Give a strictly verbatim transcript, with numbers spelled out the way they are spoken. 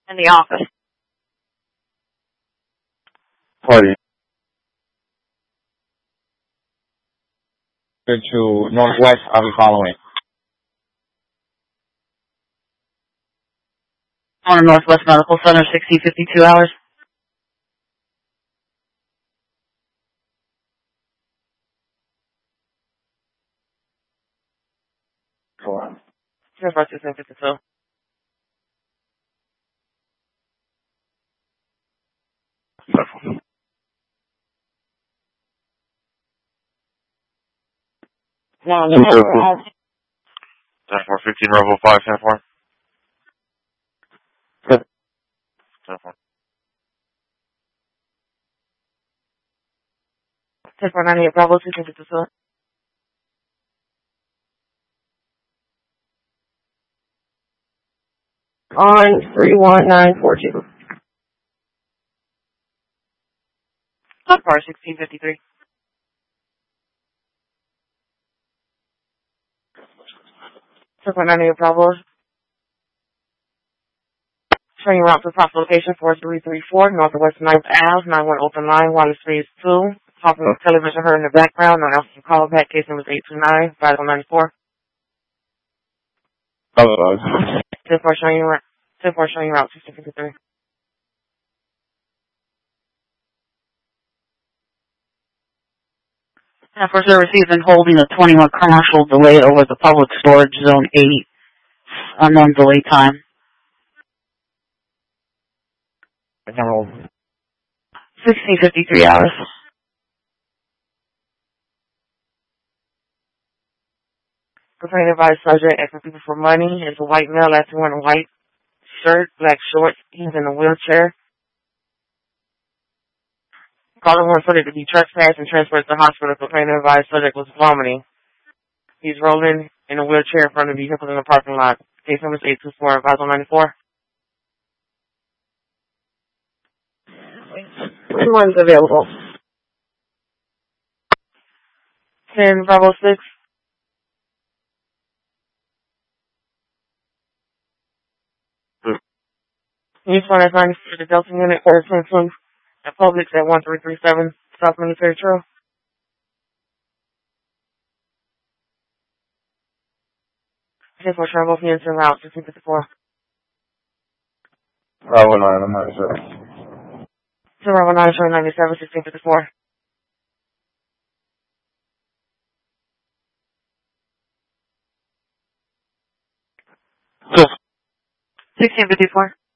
In the office. Party. Good to Northwest, I'll be following. On Northwest Medical Center, sixteen fifty-two hours. Four. Here's my sixteen fifty-two. One, ten four, fifteen, Rebel five, ten four. Good. ten four. ten four ninety-eight Bravo, sixteen fifty-two. On three one nine four two. Top bar, sixteen fifty-three. ten four ninety-eight Bravo. Showing route to top location four three three four, Northwest ninth Avenue, nine one open line, water space two. Talking with television heard in the background, no else can call back, case number is eight two nine five one nine four. Otherwise. ten four showing route, ten four showing route sixteen fifty-three. ten four service season holding a twenty-one commercial delay over the public storage zone eight, unknown delay time. sixteen fifty-three hours. Complaining by subject asking people for money. It's a white male that's wearing a white shirt, black shorts. He's in a wheelchair. Caller one subject to be trespassed and transferred to the hospital. Complaining by subject was vomiting. He's rolling in a wheelchair in front of vehicles in the parking lot. Case number is eight two four five one nine four. One's available. ten Bravo six. Each one is ninety for the Delta unit or two at Publix at one three three seven South Military Trail. ten four Travel P N C route sixteen fifty-four. Bravo nine, I'm not sure. ten Bravo nine showing ninety-seven sixteen fifty-four. sixteen fifty-four.